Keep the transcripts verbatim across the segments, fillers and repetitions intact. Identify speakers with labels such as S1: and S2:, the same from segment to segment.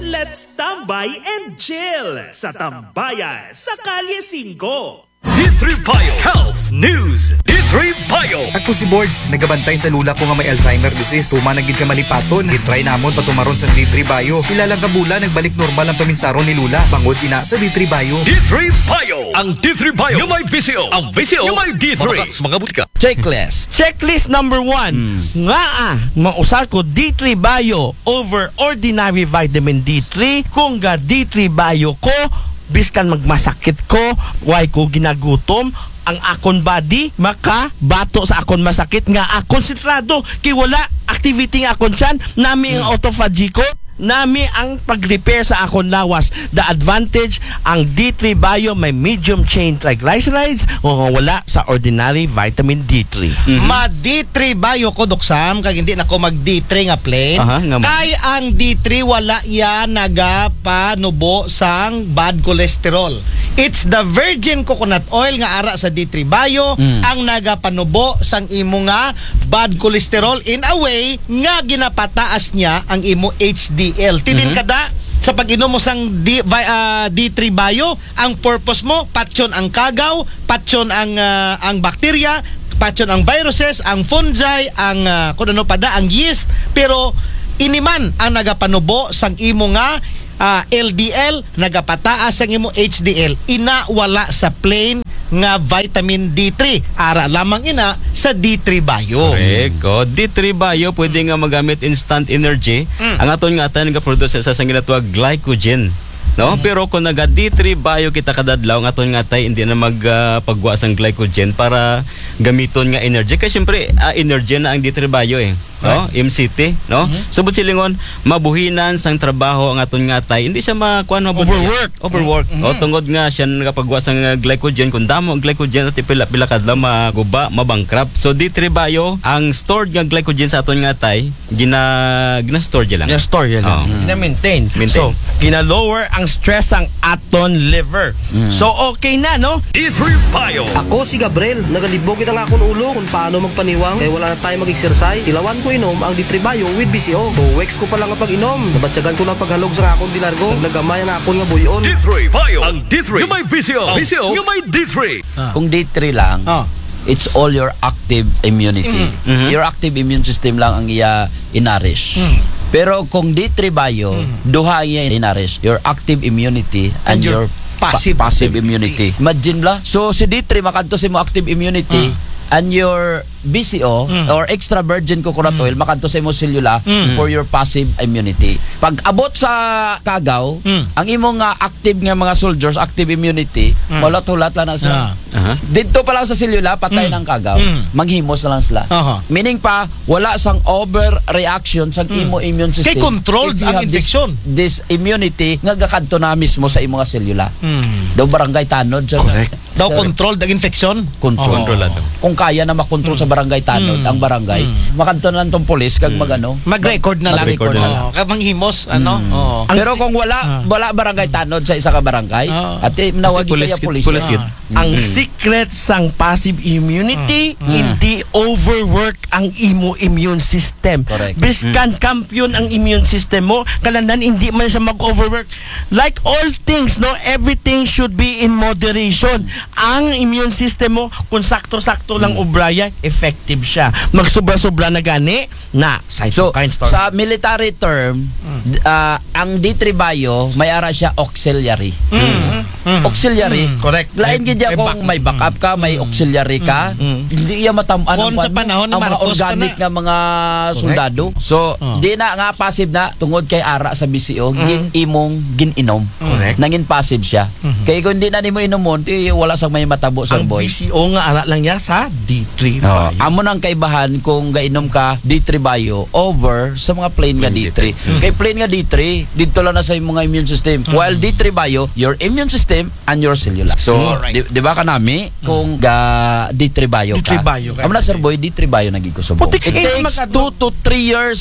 S1: Let's tambay and chill sa Tambayan sa Kalye five.
S2: D three Bio Health News. D three Bio.
S3: Ako si Boards, nagabantay sa lula ko nga may Alzheimer disease. Tumanagid ka malipaton, itry namon patumaron sa D three Bio. Ilang kabula, nagbalik normal ang paminsaro ni lula. Bangod ina sa D three Bio.
S2: D three Bio. Ang D three Bio yung may V C O. Ang V C O yung may D three. Mga butika.
S4: Checklist. Checklist number one. Hmm. Nga ah, mausar ko D three Bio over ordinary vitamin D three. Kung ga D three Bio ko, biskan magmasakit ko, why ko ginagutom, ang akon body maka bato sa akon masakit nga akon konsentrado kay wala activity nga akon tiyan, nami ang autophagy ko, nami ang pag-repair sa akon lawas. The advantage, ang D three Bio may medium chain triglycerides o wala sa ordinary vitamin D three.
S5: Mm-hmm. Ma D three Bio ko doksam kag hindi nako mag D three nga plain.
S4: Aha, nga
S5: kay ang D three wala ya nagapanubo sang bad cholesterol. It's the virgin coconut oil nga ara sa D three Bio mm. ang nagapanubo sang imo nga bad cholesterol in a way nga ginapataas niya ang imo H D L. Tidin mm-hmm. kada sa pag-inom mo sang D, uh, D three Bio, ang purpose mo patyon ang kagaw, patyon ang uh, ang bakterya, patyon ang viruses, ang fungi, ang uh, kung ano pa da, ang yeast, pero iniman ang nagapanubo sang imo nga uh, L D L, nagapataas ang imo H D L. Ina wala sa plain nga vitamin D three. Ara lamang ina sa D three Bio.
S6: Correct. Oh, D three Bio pwede nga magamit instant energy. Mm. Ang aton nga atan nga produce sa sang ginatawag glycogen. No? Mm. Pero kung naga D three Bio kita kadadlaw nga aton nga tay hindi na magpagwa uh, sang glycogen para gamiton nga energy. Kasi syempre uh, energy na ang D three Bio eh. No? M C T, no? Mm-hmm. Subot silingon, mabuhinan sang trabaho ang aton nga tay. Hindi siya makuan mo
S4: overwork.
S6: Overwork. Mm-hmm. O tungod nga siya nakapagwa sang glycogen, kung damo ang glycogen at pila-pila kadlaw maguba, mabangkrap. So D three Bio, ang stored nga glycogen sa aton nga tay, gina gina-store lang.
S4: Gina-store yan lang. Oh. Gina-maintain. So, gina-lower ang stress ang aton liver. Mm. So, okay na, no?
S2: D three Bio.
S7: Ako si Gabriel, nagalibog na nga akong ulo kung paano magpaniwang kaya wala na tayo mag-exercise. Ilawan ko inom ang D three Bio with V C O. So, weeks ko pa lang ang pag-inom. Nabatsagan ko ng paghalog sa akong dilargo. Naglagamay ang akong nga buyon.
S2: D three Bio. Ang D three yung may V C O. V C O yung may D three.
S8: Ah. Kung D three lang, ah. it's all your active immunity. Mm-hmm. Mm-hmm. Your active immune system lang ang iya inarish. Mm. Pero kung D three Bio, mm. duha iya inarish your active immunity and, and your, your passive, pa- passive immunity. immunity. Imagine la. So si D three makanto sa mo active immunity uh. and your B C O mm. or extra virgin coconut mm. oil makanto sa imo selula mm. for your passive immunity. Pag abot sa kagaw, mm. ang imong uh, active nga mga soldiers, active immunity, mm. wala tulat lang na sila. Uh-huh. Dito pa lang sa selula, patay mm. ng kagaw. Mm. Maghimos na lang sila. Uh-huh. Meaning pa, wala sang overreaction sa mm. imo immune system.
S5: Kay controlled ang infection.
S8: This, this immunity nga gakadto na mismo sa imo nga selula. Mm. Daw barangay tanod. Sa,
S5: correct. Daw controlled ang infection?
S8: Control. Oh. Kung kaya na makontrol mm. sa barangay tanod, mm. ang barangay, mm. makanto na lang tong polis kag mm. magano,
S5: mag-record na lang.
S8: Mag-record na lang.
S5: Kag manghimos, ano?
S8: Mm.
S5: Oh.
S8: Pero kung wala, wala barangay tanod sa isa ka barangay, oh. at eh, nawagi kaya pulis.
S6: Pulis yun.
S4: Ang mm. secret sang passive immunity, mm. hindi overwork ang imo immune system.
S8: Correct.
S4: Biskan mm. kampiyon ang immune system mo, kalandan hindi man siya mag-overwork. Like all things, no, everything should be in moderation. Ang immune system mo, kung sakto-sakto lang mm. obraya, effective siya. Magsobra-sobra na gani, na cytokine
S8: storm. So, sa military term, mm. uh, ang D three Bio, may ara siya auxiliary. Mm. Mm. Mm. Auxiliary. Mm.
S4: Correct.
S8: Lain gid ya kung may backup ka, may auxiliary ka, mm. hindi iya matamaan ang,
S5: sa panahon
S8: ang mga organic nga mga soldado. So, oh. di na nga passive na tungod kay ara sa B C O, mm. gin imong gininom.
S4: Correct.
S8: Nangin passive siya. Mm-hmm. Kaya kung di na nimo inomon, di wala sang may matabo sa boy.
S4: Ang B C O nga ara lang niya sa D three Bio.
S8: Oh, amo nang kaibahan kung gainom ka D three Bio over sa mga plain nga D three. Mm-hmm. Kay plain nga D three, dito lang na sa mga immune system. Mm-hmm. While D three Bio, your immune system and your cellular. So, right. di, di ba kanami mm-hmm. kung ga D three Bio ka?
S4: D three Bio.
S8: Amo na sir boy, D three Bio naging ko subong. It takes two to three years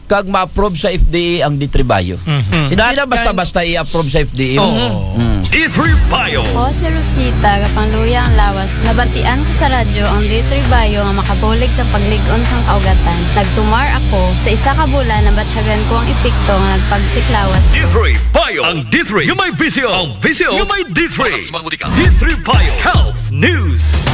S8: kag ma-approve sa F D A ang D three Bio. Hindi
S4: That
S8: na basta-basta i-approve sa F D A.
S4: Oh.
S8: Mm.
S2: D three Bio.
S9: Ako si Rosita, kapangluya ang lawas. Nabatian ko sa radyo ang D three Bio nga makabulig sa pagligon sang kaugatan. Nagtumar ako sa isa ka bulan na batsyagan ko ang epekto nga nagpagsiklawas.
S2: D three Bio. Ang D three yung may visyo. Ang visyo yung may D three. D three Bio. Health News.